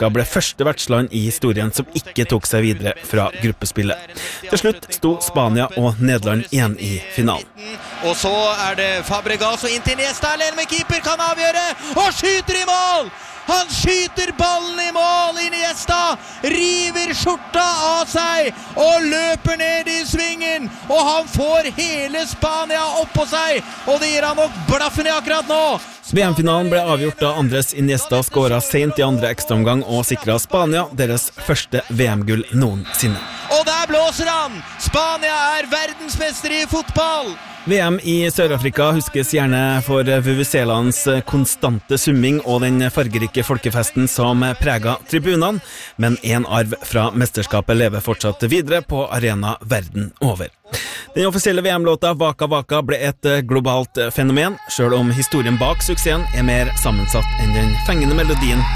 Sør-Afrika ble første vertsland i historien som ikke tok seg videre fra gruppespillet. Til slutt sto Spania og Nederland igjen i finalen. Og så det Fabregas og inntil Iniesta alene med keeper kan avgjøre, og skyter i mål! Han skyter ballen i mål, Iniesta river skjorta av seg og løper ned i svingen, og han får hele Spania opp på seg, og det gir han nok blaffen i akkurat nå. VM-finalen ble avgjort da Andres Iniesta skåret sent i andre ekstraomgang og sikret Spania deres første VM-gull noensinne. Og der blåser han! Spania verdensmester i fotball! VM i Sør-Afrika huskes gjerne for VVC-lands konstante summing og den fargerike folkefesten som preget tribunene, men en arv fra mesterskapet lever fortsatt videre på arena verden over. Den offisielle VM-låta Waka Waka ble et globalt fenomen, selv om historien bak suksessen mer sammensatt enn den fengende melodien